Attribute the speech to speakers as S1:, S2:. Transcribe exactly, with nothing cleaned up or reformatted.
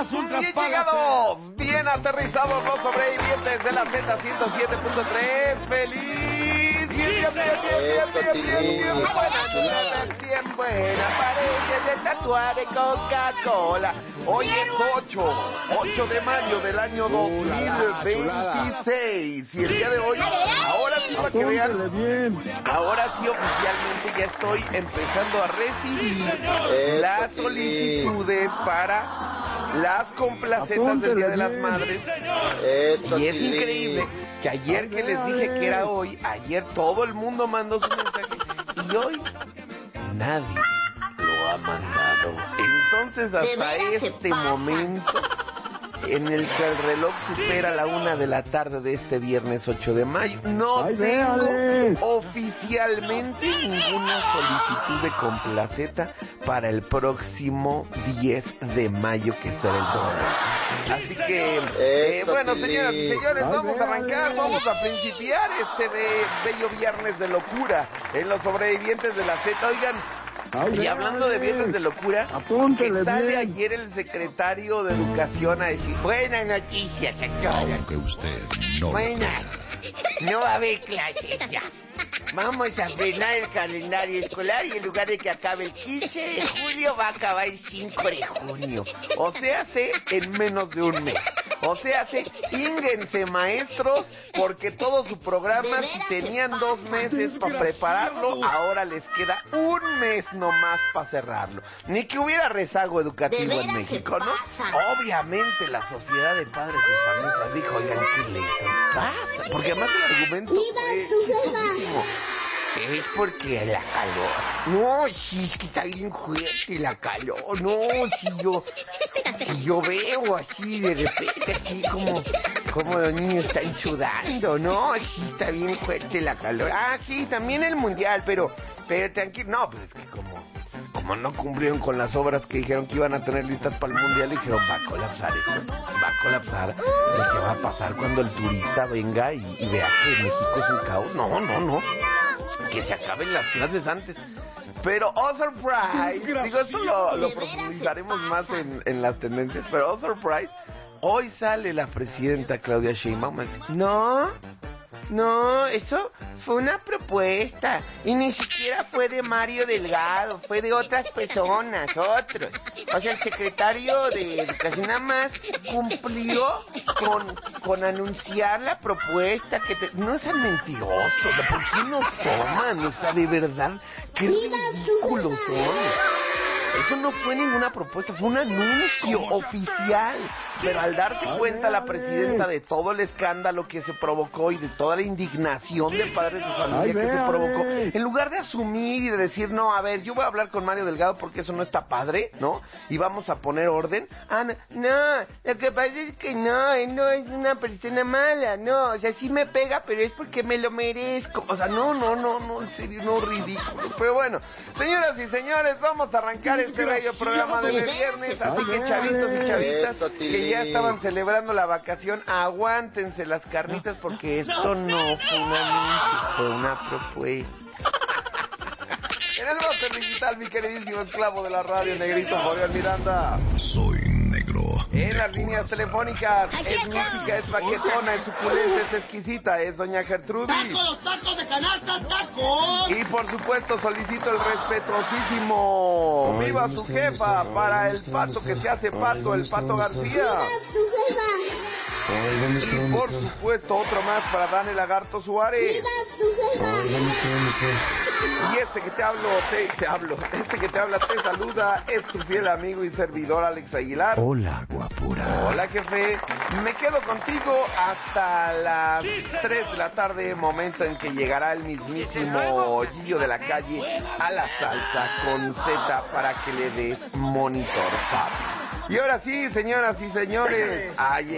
S1: pagas, ultras
S2: Bien
S1: pagas.
S2: llegados, bien aterrizados los sobrevivientes de la Z ciento siete punto tres. ¡Feliz! Bien, bien, bien, bien, bien, bien, bien, bien buena, bien buena, paredes de tatuar de Coca-Cola. Hoy es ocho, ocho de mayo del año dos mil veintiséis. Y el día de hoy, ahora sí para que vean, ahora sí oficialmente ya estoy empezando a recibir las solicitudes para las complacetas del Día de las Madres. Y es increíble que ayer que les dije que era hoy, ayer todo el mundo mandó su mensaje y hoy nadie lo ha mandado. Entonces hasta este momento en el que el reloj supera la una de la tarde de este viernes ocho de mayo, no
S3: Ay,
S2: tengo
S3: véale.
S2: oficialmente ninguna solicitud de complaceta para el próximo diez de mayo, que será el domingo. Así que, eh, bueno, señoras y señores,
S3: Ay,
S2: vamos a
S3: véale.
S2: arrancar, vamos a principiar este be- bello viernes de locura en los sobrevivientes de la Z. Oigan,
S3: Ay,
S2: y hablando de viernes de locura,
S3: Apúntele
S2: que sale
S3: bien.
S2: ayer el secretario de Educación a decir: buenas noticias, señora.
S1: Aunque usted no lo
S2: Buenas.
S1: crea.
S2: No va a haber clases ya. Vamos a frenar el calendario escolar y en lugar de que acabe el quince de julio va a acabar el cinco de junio. O sea, hace en menos de un mes. O sea, hace ínguense maestros, porque todo su programa, si tenían dos meses para prepararlo, ahora les queda un mes nomás para cerrarlo. Ni que hubiera rezago educativo en México, ¿no? Obviamente la sociedad de padres de familia dijo: oigan, ¿qué les pasa? Porque además el argumento fue chistosísimo. Es porque la calor. No, sí, es que está bien fuerte la calor. No, si yo, si yo veo así de repente, así como, como los niños están sudando. No, sí, está bien fuerte la calor. Ah, sí, también el mundial, pero, pero tranquilo. No, pues es que como, como no cumplieron con las obras que dijeron que iban a tener listas para el mundial, dijeron: va a colapsar esto, va a colapsar. ¿Y qué va a pasar cuando el turista venga y, y vea que México es un caos? No, no, no. Que se acaben las clases antes. Pero, oh surprise, digo, eso lo, lo profundizaremos más en, en las tendencias, pero oh surprise, hoy sale la presidenta Claudia Sheinbaum a decir: no, no, eso fue una propuesta, y ni siquiera fue de Mario Delgado, fue de otras personas, otros. O sea, el secretario de Educación nada más cumplió con, con anunciar la propuesta que te... No sean mentirosos, ¿por qué nos toman? O sea, de verdad, qué ridículos son. Eso no fue ninguna propuesta, fue un anuncio oficial. Pero al darse cuenta la presidenta de todo el escándalo que se provocó y de toda la indignación de padres de familia
S3: Ay,
S2: que se
S3: véale.
S2: provocó, en lugar de asumir y de decir: no, a ver, yo voy a hablar con Mario Delgado porque eso no está padre, ¿no? Y vamos a poner orden. Ah, no, no, lo que pasa es que no, él no es una persona mala, no, o sea, sí me pega, pero es porque me lo merezco. O sea, no, no, no, no, en serio, no, ridículo. Pero bueno, señoras y señores, vamos a arrancar este bello programa de viernes, así que chavitos y chavitas que ya estaban celebrando la vacación, aguántense las carnitas porque esto no fue un anuncio, fue una propuesta. En el Roster Digital, mi queridísimo esclavo de la radio, negrito Fabián Miranda.
S1: Soy negro.
S2: En las líneas telefónicas, es mística, es paquetona, es suculenta, es exquisita, es doña Gertrudis.
S4: ¡Tacos, tacos de canasta, tacos!
S2: Y por supuesto solicito el respetuosísimo
S1: Ay,
S2: viva
S1: ¿dónde
S2: su
S1: está, dónde
S2: jefa
S1: está?
S2: para
S1: Ay,
S2: el
S1: ¿dónde está,
S2: pato
S1: dónde
S2: que
S1: está?
S2: se hace
S1: Ay,
S2: pato,
S1: ¿dónde
S2: el
S1: está,
S2: pato
S1: dónde está?
S2: García.
S1: Ay, ¿dónde está,
S2: Y
S1: dónde
S2: por
S1: está?
S2: supuesto otro más para Dani Lagarto Suárez.
S1: Ay, ¿dónde está, dónde está?
S2: Y este que te hablo, te, te hablo, este que te habla te saluda, es tu fiel amigo y servidor Alex Aguilar.
S1: Hola, guapura.
S2: Hola, jefe. Me quedo contigo hasta las tres de la tarde, momento en que llegará el mismísimo Gillo de la Calle a la salsa con Z para que le des monitor, papi. Y ahora sí, señoras y señores, ha